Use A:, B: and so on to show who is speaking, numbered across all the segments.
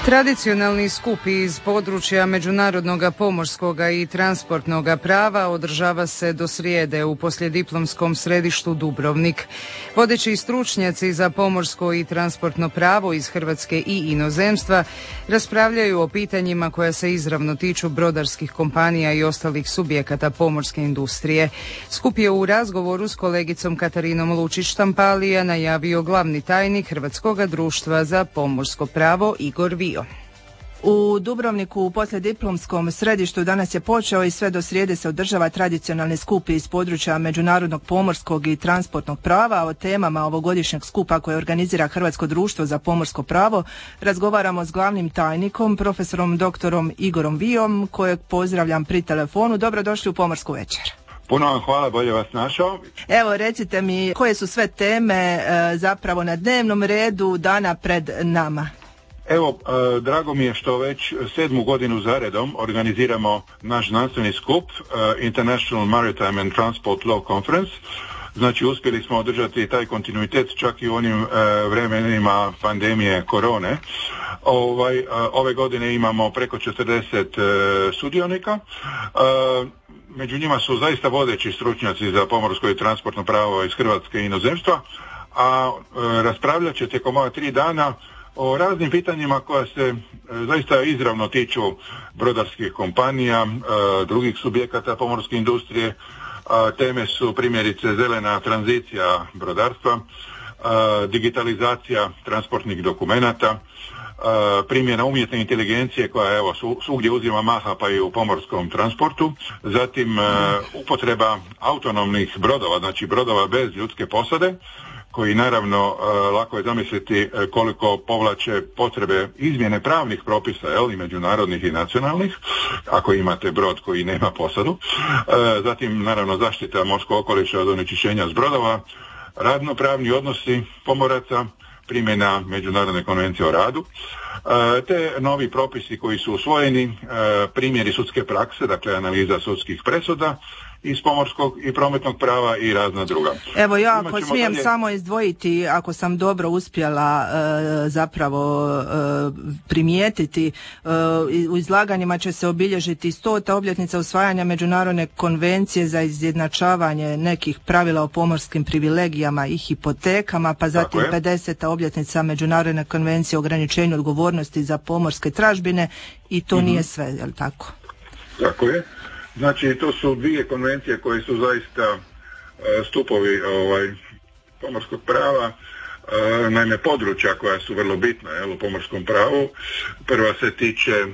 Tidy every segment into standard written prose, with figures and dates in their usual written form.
A: Tradicionalni skup iz područja međunarodnog pomorskog i transportnog prava održava se do srijede u poslijediplomskom središtu Dubrovnik. Vodeći stručnjaci za pomorsko i transportno pravo iz Hrvatske i inozemstva raspravljaju o pitanjima koja se izravno tiču brodarskih kompanija i ostalih subjekata pomorske industrije. Skup je u razgovoru s kolegicom Katarinom Lučić-Štampalija najavio glavni tajnik Hrvatskog društva za pomorsko pravo Igor Vio.
B: U Dubrovniku u poslijediplomskom središtu danas je počeo i sve do srijede se održava tradicionalni skup iz područja međunarodnog pomorskog i transportnog prava. O temama ovogodišnjeg skupa koje organizira Hrvatsko društvo za pomorsko pravo razgovaramo s glavnim tajnikom, profesorom doktorom Igorom Vijom, kojeg pozdravljam pri telefonu. Dobrodošli u Pomorsku večer.
C: Puno vam hvala, bolje vas našao.
B: Evo, recite mi koje su sve teme zapravo na dnevnom redu dana pred nama.
C: Evo, drago mi je što već 7. godinu zaredom organiziramo naš znanstveni skup International Maritime and Transport Law Conference. Znači, uspjeli smo održati taj kontinuitet čak i u onim vremenima pandemije korone. Ove godine imamo preko 40 sudionika. Među njima su zaista vodeći stručnjaci za pomorsko i transportno pravo iz Hrvatske i inozemstva, a raspravljat će tijekom ova 3 dana o raznim pitanjima koja se zaista izravno tiču brodarskih kompanija, drugih subjekata pomorske industrije. Teme su primjerice zelena tranzicija brodarstva, digitalizacija transportnih dokumenata, primjena umjetne inteligencije koja evo svugdje uzima maha pa i u pomorskom transportu, zatim upotreba autonomnih brodova, znači brodova bez ljudske posade, koji naravno lako je zamisliti koliko povlače potrebe izmjene pravnih propisa, i međunarodnih i nacionalnih, ako imate brod koji nema posadu. Zatim naravno zaštita morskog okoliša od onečišćenja s brodova, radno-pravni odnosi pomoraca, primjena Međunarodne konvencije o radu, te novi propisi koji su usvojeni, primjeri sudske prakse, dakle analiza sudskih presuda iz pomorskog i prometnog prava i razna druga.
B: Evo ja ako smijem samo izdvojiti, ako sam dobro uspjela zapravo primijetiti, u izlaganjima će se obilježiti 100. obljetnica usvajanja Međunarodne konvencije za izjednačavanje nekih pravila o pomorskim privilegijama i hipotekama, pa zatim 50. obljetnica Međunarodne konvencije o ograničenju odgovornosti za pomorske tražbine i to nije sve, je li tako?
C: Tako je. Znači, to su 2 konvencije koje su zaista stupovi pomorskog prava, naime područja koja su vrlo bitna u pomorskom pravu. Prva se tiče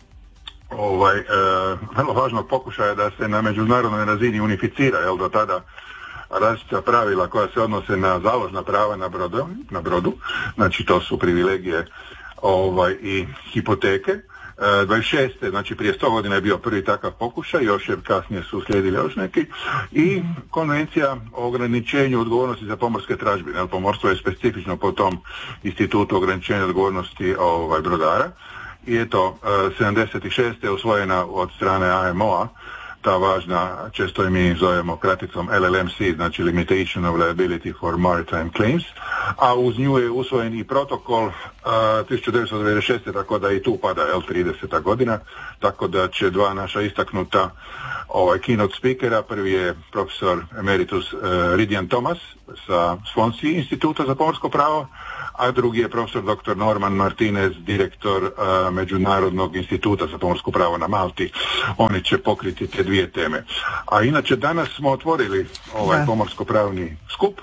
C: vrlo važnog pokušaja da se na međunarodnoj razini unificira, do tada različita pravila koja se odnose na založna prava na brodu, znači to su privilegije i hipoteke. 26. znači prije 100 godina je bio prvi takav pokušaj, još jer kasnije su slijedili još neki, i konvencija o ograničenju odgovornosti za pomorske tražbine. Pomorstvo je specifično po tom institutu ograničenja odgovornosti brodara i eto 76. je usvojena od strane AMO-a ta važna, često je mi zovemo kraticom LLMC, znači Limitation of Liability for Maritime Claims, a uz nju je usvojen i protokol 1996. tako da i tu pada 30. godina, tako da će 2 naša istaknuta keynote speakera, prvi je profesor emeritus Ridian Thomas sa Swansea instituta za pomorsko pravo, a drugi je profesor dr. Norman Martinez, direktor Međunarodnog instituta za pomorsko pravo na Malti. Oni će pokriti te 2 teme. A inače danas smo otvorili pomorsko-pravni skup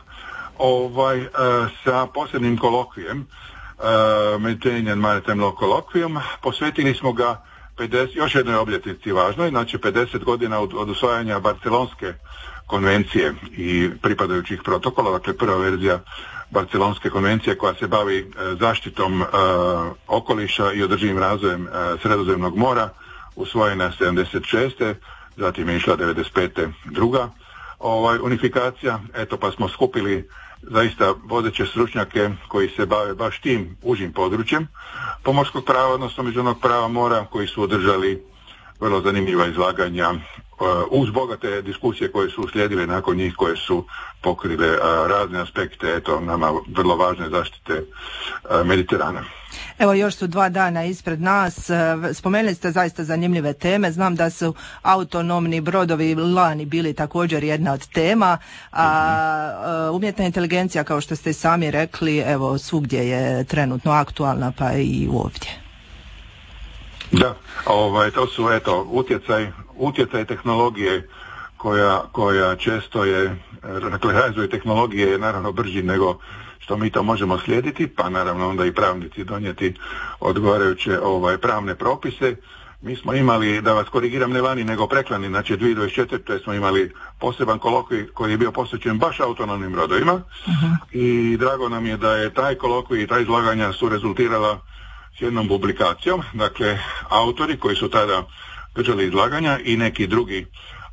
C: sa posebnim kolokvijem, Mediterranean Maritime Law Colloquium. Posvetili smo ga još jednoj obljetnici važnoj, znači 50 godina od usvajanja Barcelonske konvencije i pripadajućih protokola, dakle prva verzija Barcelonske konvencije koja se bavi zaštitom okoliša i održivim razvojem Sredozemnog mora, usvojena 76. zatim je išla 95. druga unifikacija, eto pa smo skupili zaista vodeće stručnjake koji se bave baš tim užim područjem pomorskog prava, odnosno međunarodnog prava mora, koji su održali vrlo zanimljiva izlaganja uz bogate diskusije koje su uslijedile nakon njih, koje su pokrile razne aspekte nama vrlo važne zaštite Mediterana.
B: Evo, još su 2 dana ispred nas. Spomenuli ste zaista zanimljive teme. Znam da su autonomni brodovi lani bili također jedna od tema, a umjetna inteligencija, kao što ste sami rekli, evo, svugdje je trenutno aktualna, pa i ovdje.
C: Da, to su utjecaj tehnologije koja često je, dakle, razvoj tehnologije je naravno brži nego što mi to možemo slijediti, pa naravno onda i pravnici donijeti odgovarajuće pravne propise. Mi smo imali, da vas korigiram, ne lani nego preklani, znači 2024. smo imali poseban kolokvij koji je bio posvećen baš autonomnim brodovima i drago nam je da je taj kolokvij i ta izlaganja su rezultirala s jednom publikacijom. Dakle, autori koji su tada držali izlaganja i neki drugi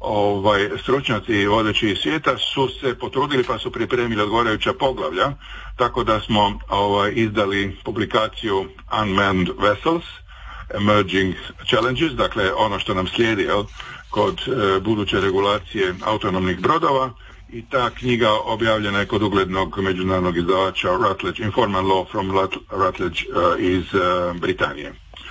C: stručnjaci vodeći iz svijeta su se potrudili pa su pripremili odgovarajuća poglavlja, tako da smo izdali publikaciju Unmanned Vessels, Emerging Challenges, dakle ono što nam slijedi kod buduće regulacije autonomnih brodova, i ta knjiga objavljena je kod uglednog međunarodnog izdavača Routledge, Informal Law from Routledge iz Britanije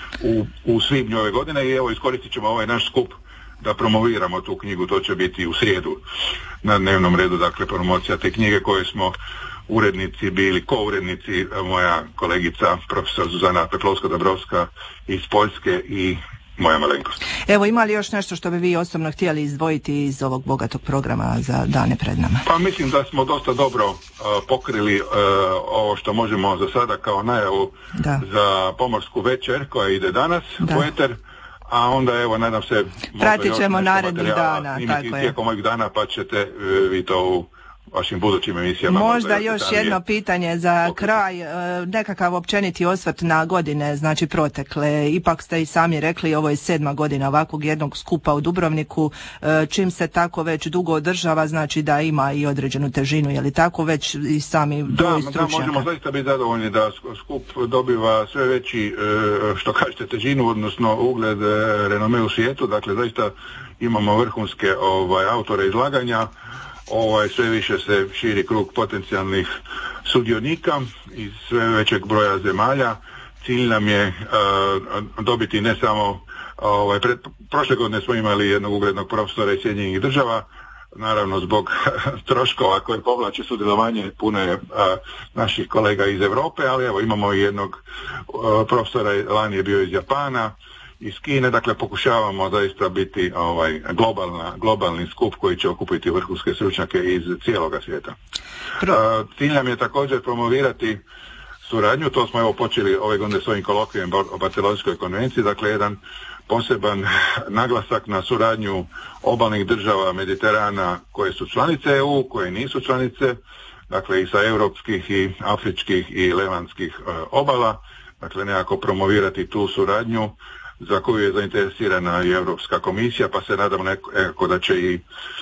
C: u svibnju ove godine. I evo, iskoristit ćemo ovaj naš skup da promoviramo tu knjigu. To će biti u srijedu na dnevnom redu, dakle promocija te knjige koje smo urednici bili, ko-urednici, moja kolegica profesor Zuzana Peplovska-Dabrovska iz Poljske i moja malenkost.
B: Evo, ima li još nešto što bi vi osobno htjeli izdvojiti iz ovog bogatog programa za dane pred nama?
C: Pa mislim da smo dosta dobro pokrili ovo što možemo za sada kao najavu za Pomorsku večer koja ide danas u eter. A onda evo, nadam se,
B: pratit ćemo narednih dana,
C: tako je, tijekom ovih dana, pa ćete vi to u vašim budućim emisijama.
B: Možda još jedno pitanje za kraj, nekakav općeniti osvrt na godine, znači protekle. Ipak ste i sami rekli, ovo je 7. godina ovakvog jednog skupa u Dubrovniku. Čim se tako već dugo održava, znači da ima i određenu težinu, je li tako, već i sami broj stručnjaka?
C: Da, možemo zaista biti zadovoljni da skup dobiva sve veći, što kažete, težinu, odnosno ugled, renome u svijetu. Dakle, zaista imamo vrhunske autore izlaganja. Sve više se širi krug potencijalnih sudionika iz sve većeg broja zemalja. Cilj nam je dobiti ne samo, prošle godine smo imali jednog uglednog profesora iz Sjedinjenih Država, naravno zbog troškova koje povlače sudjelovanje puno je naših kolega iz Europe, ali evo imamo i jednog profesora, lani je bio iz Japana, iz Kine, dakle pokušavamo zaista biti globalni skup koji će okupiti vrhunske stručnjake iz cijeloga svijeta. Cilj nam je također promovirati suradnju, to smo evo počeli ove godine s ovim kolokvijem o Barcelonskoj konvenciji, dakle jedan poseban naglasak na suradnju obalnih država Mediterana koje su članice EU, koje nisu članice, dakle i sa europskih i afričkih i levantskih obala, dakle nekako promovirati tu suradnju za koju je zainteresirana i Europska komisija, pa se nadamo nekako da će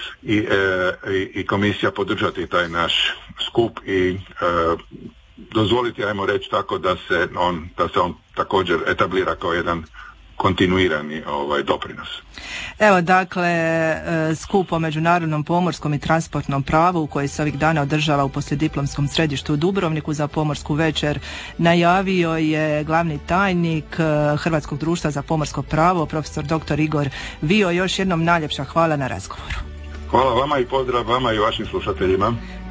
C: i komisija podržati taj naš skup i dozvoliti, ajmo reći tako, da se on također etablira kao jedan kontinuirani doprinos.
B: Evo, dakle, skup o međunarodnom pomorskom i transportnom pravu koji se ovih dana održava u poslijediplomskom središtu u Dubrovniku za Pomorsku večer najavio je glavni tajnik Hrvatskog društva za pomorsko pravo, profesor dr. Igor Vio. Još jednom najljepša hvala na razgovoru.
C: Hvala vama i pozdrav vama i vašim slušateljima.